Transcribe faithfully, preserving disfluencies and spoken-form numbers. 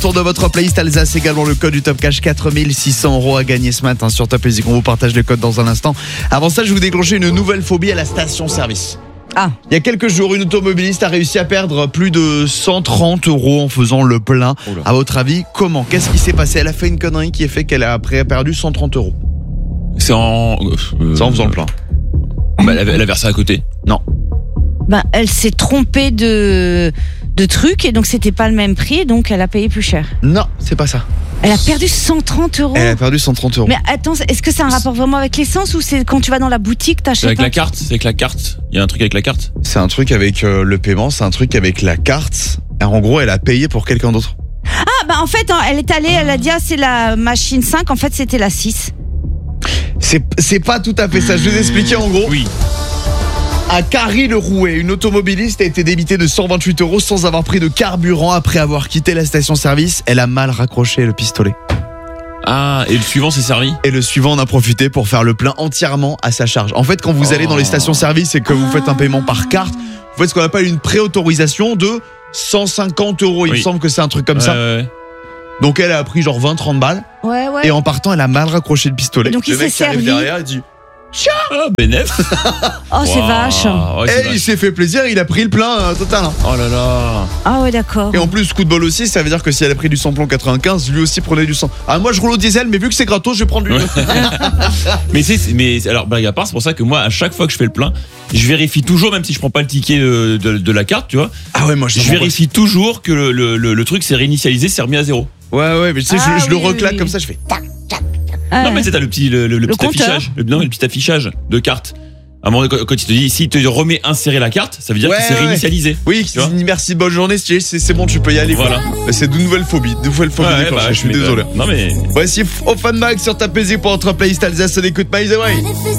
Tour de votre playlist Alsace, également le code du Top Cash, quatre mille six cents euros à gagner ce matin sur Top Music. On vous partage le code dans un instant. Avant ça, je vais vous déclencher une nouvelle phobie à la station-service. Ah. Il y a quelques jours, une automobiliste a réussi à perdre plus de cent trente euros en faisant le plein. Oula. À votre avis, comment? Qu'est-ce qui s'est passé? Elle a fait une connerie qui a fait qu'elle a après perdu cent trente euros. C'est en. Euh, C'est en faisant le plein. Bah, elle, a, elle a versé à côté. Non. Ben, elle s'est trompée de, de trucs et donc c'était pas le même prix, donc elle a payé plus cher. Non, c'est pas ça. Elle a perdu cent trente euros. Elle a perdu cent trente euros. Mais attends, est-ce que c'est un rapport vraiment avec l'essence ou c'est quand tu vas dans la boutique, C'est t'achètes avec un- la carte. C'est avec la carte. Il y a un truc avec la carte. C'est un truc avec euh, le paiement, c'est un truc avec la carte. Et en gros, elle a payé pour quelqu'un d'autre. Ah bah en fait, hein, elle est allée, elle a dit ah c'est la machine cinq, en fait c'était la six. C'est, c'est pas tout à fait ça. Je vais vous expliquer en gros. Oui. À Carry-le-Rouet, une automobiliste a été débitée de cent vingt-huit euros sans avoir pris de carburant après avoir quitté la station-service. Elle a mal raccroché le pistolet. Ah, et le suivant s'est servi. Et le suivant en a profité pour faire le plein entièrement à sa charge. En fait, quand vous Oh. allez dans les stations-service et que vous faites un paiement par carte, vous faites ce qu'on appelle une préautorisation de cent cinquante euros. Il Oui. me semble que c'est un truc comme Ouais, ça. ouais, ouais. Donc elle a pris genre vingt trente balles. Ouais ouais. Et en partant, elle a mal raccroché le pistolet. Et donc, il le mec s'est qui arrive servi. derrière, il dit... Ah, bénéf. Oh c'est Waouh. vache. Ouais, c'est Et il vache. s'est fait plaisir, il a pris le plein euh, total. hein. Oh là là. Ah ouais d'accord. Et en plus, coup de bol aussi, ça veut dire que si elle a pris du samplon quatre-vingt-quinze, lui aussi prenait du sang. Ah, moi je roule au diesel, mais vu que c'est gratos, je vais prendre du. Ouais. Mais c'est, c'est- mais alors blague à part, c'est pour ça que moi, à chaque fois que je fais le plein, je vérifie toujours, même si je prends pas le ticket euh, de, de la carte, tu vois, Ah ouais, moi je je vérifie toujours que le, le, le, le truc s'est réinitialisé, c'est remis à zéro. Ouais, ouais, mais tu sais, Ah je, je le oui, reclaque oui, comme oui. ça, je fais tac. Ah, Non mais c'est t'as le petit le, le- le Le petit compteur. affichage, le, non, le petit affichage de carte. À un moment quand, quand il te dit si il te remet insérer la carte, ça veut dire Ouais, que c'est ouais. réinitialisé. Oui, Tu vois merci, bonne journée, c'est, c'est, c'est bon, tu peux y aller. quoi. Voilà. Bah, c'est de nouvelles phobies, de nouvelles phobies. Ouais, déclenchées, bah, je suis m'étonne. désolé. Non mais Voici Offenbach sur ta P Z pour votre playlist Alsace, on écoute My The Way.